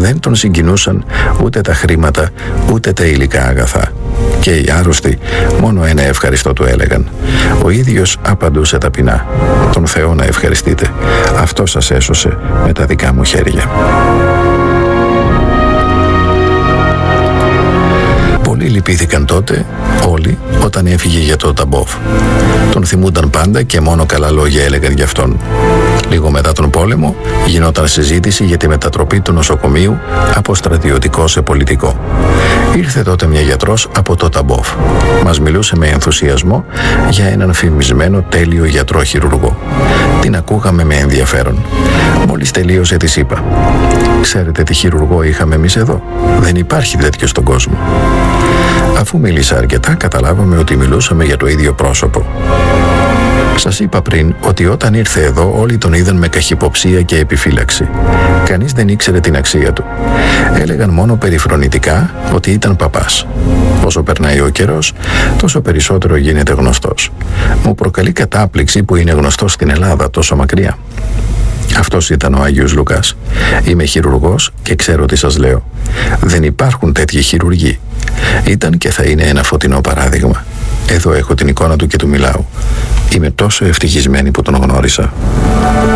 Δεν τον συγκινούσαν ούτε τα χρήματα, ούτε τα υλικά αγαθά. Και οι άρρωστοι μόνο ένα ευχαριστώ του έλεγαν. Ο ίδιος απαντούσε ταπεινά: τον Θεό να ευχαριστείτε. Αυτό σας έσωσε με τα δικά μου χέρια. Πολλοί λυπήθηκαν τότε, όλοι, όταν έφυγε για το Ταμπόβ. Τον θυμούνταν πάντα και μόνο καλά λόγια έλεγαν γι' αυτόν. Λίγο μετά τον πόλεμο γινόταν συζήτηση για τη μετατροπή του νοσοκομείου από στρατιωτικό σε πολιτικό. Ήρθε τότε μια γιατρός από το Ταμπόβ. Μας μιλούσε με ενθουσιασμό για έναν φημισμένο τέλειο γιατρό χειρουργό. Την ακούγαμε με ενδιαφέρον. Μόλις τελείωσε της είπα: «Ξέρετε τι χειρουργό είχαμε εμείς εδώ? Δεν υπάρχει τέτοιο στον κόσμο». Αφού μίλησα αρκετά, καταλάβαμε ότι μιλούσαμε για το ίδιο πρόσωπο. Σας είπα πριν ότι όταν ήρθε εδώ όλοι τον είδαν με καχυποψία και επιφύλαξη. Κανείς δεν ήξερε την αξία του. Έλεγαν μόνο περιφρονητικά ότι ήταν παπάς. Όσο περνάει ο καιρός, τόσο περισσότερο γίνεται γνωστός. Μου προκαλεί κατάπληξη που είναι γνωστός στην Ελλάδα τόσο μακριά. Αυτός ήταν ο Άγιος Λουκάς. Είμαι χειρουργός και ξέρω τι σας λέω. Δεν υπάρχουν τέτοιοι χειρουργοί. Ήταν και θα είναι ένα φωτεινό παράδειγμα. Εδώ έχω την εικόνα του και του μιλάω. Είμαι τόσο ευτυχισμένη που τον γνώρισα.